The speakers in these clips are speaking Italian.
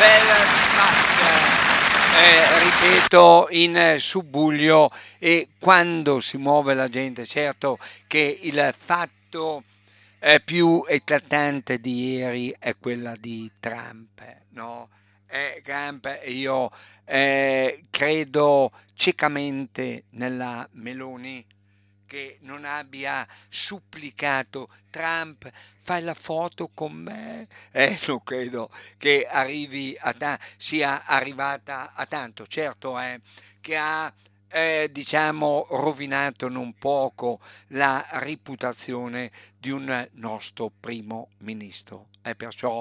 ripeto, in subbuglio, e quando si muove la gente, certo che il fatto più eclatante di ieri è quella di Trump, no? Trump, io credo ciecamente nella Meloni, che non abbia supplicato Trump, fai la foto con me. Non credo che sia arrivata a tanto. Certo è che ha, diciamo, rovinato non poco la reputazione di un nostro primo ministro. E perciò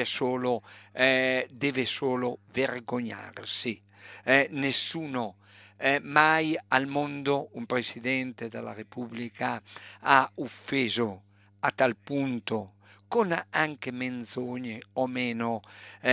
deve solo vergognarsi. Nessuno mai al mondo un presidente della Repubblica ha offeso a tal punto, con anche menzogne o meno,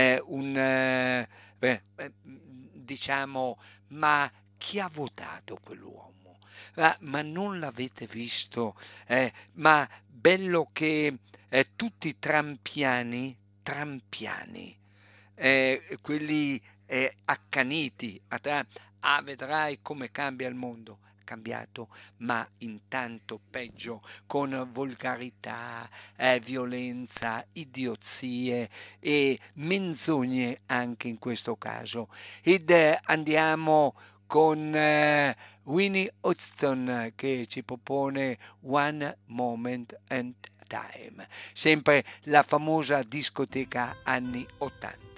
diciamo, ma chi ha votato quell'uomo? Ma non l'avete visto? Ma bello che tutti i trampiani, quelli accaniti vedrai come cambia il mondo. È cambiato, ma intanto peggio, con volgarità, violenza, idiozie e menzogne anche in questo caso. Ed andiamo con Winnie Houston, che ci propone One Moment and Time, sempre la famosa discoteca anni 80.